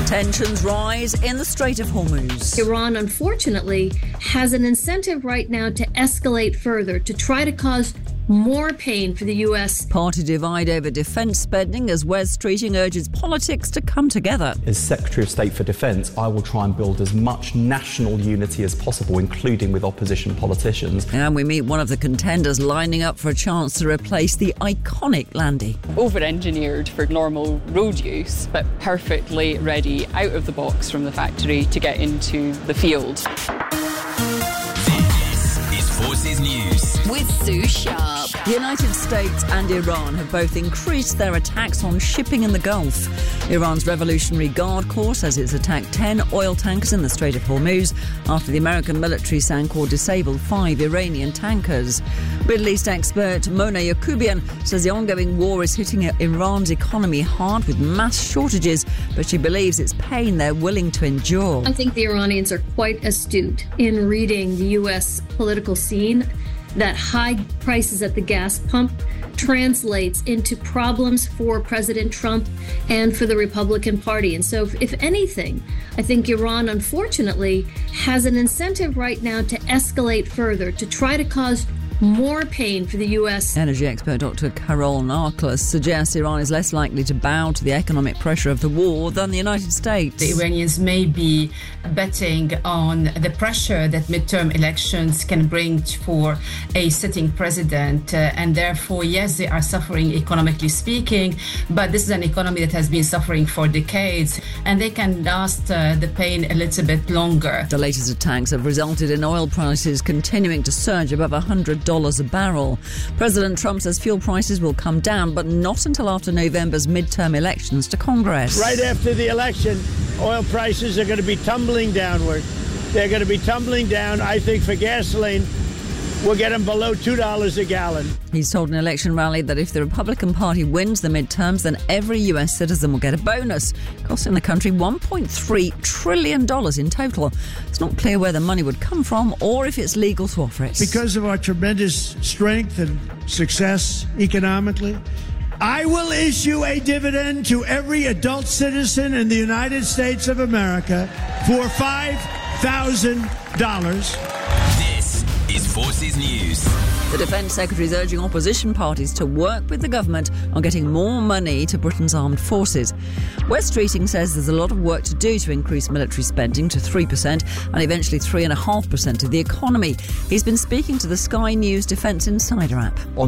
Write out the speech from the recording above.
Tensions rise in the Strait of Hormuz. Iran, unfortunately, has an incentive right now to escalate further, to try to cause more pain for the U.S. Party divide over defence spending as Wes Streeting urges politics to come together. As Secretary of State for Defence, I will try and build as much national unity as possible, including with opposition politicians. And we meet one of the contenders lining up for a chance to replace the iconic Landy. Over-engineered for normal road use, but perfectly ready out of the box from the factory to get into the field. Forces News with Sue Sharp. The United States and Iran have both increased their attacks on shipping in the Gulf. Iran's Revolutionary Guard Corps says it's attacked 10 oil tankers in the Strait of Hormuz after the American military sank or disabled 5 Iranian tankers. Middle East expert Mona Yacoubian says the ongoing war is hitting Iran's economy hard with mass shortages, but she believes it's pain they're willing to endure. I think the Iranians are quite astute in reading the U.S. political scene, that high prices at the gas pump translates into problems for President Trump and for the Republican Party. And so, if anything, I think Iran, unfortunately, has an incentive right now to escalate further, to try to cause more pain for the U.S. Energy expert Dr. Carol Narklis suggests Iran is less likely to bow to the economic pressure of the war than the United States. The Iranians may be betting on the pressure that midterm elections can bring for a sitting president. And therefore, yes, they are suffering economically speaking, but this is an economy that has been suffering for decades, and they can last the pain a little bit longer. The latest attacks have resulted in oil prices continuing to surge above $100 a barrel. President Trump says fuel prices will come down, but not until after November's midterm elections to Congress. Right after the election, oil prices are going to be tumbling downward. They're going to be tumbling down, I think, for gasoline. We'll get them below $2 a gallon. He's told an election rally that if the Republican Party wins the midterms, then every US citizen will get a bonus, costing the country $1.3 trillion in total. It's not clear where the money would come from or if it's legal to offer it. Because of our tremendous strength and success economically, I will issue a dividend to every adult citizen in the United States of America for $5,000. Is Forces News. The Defence Secretary is urging opposition parties to work with the government on getting more money to Britain's armed forces. Wes Streeting says there's a lot of work to do to increase military spending to 3% and eventually 3.5% of the economy. He's been speaking to the Sky News Defence Insider app. On